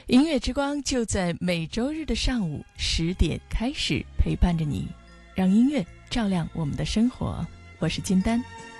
音乐之光就在每周日的上午10点开始陪伴着你，让音乐照亮我们的生活。我是金丹。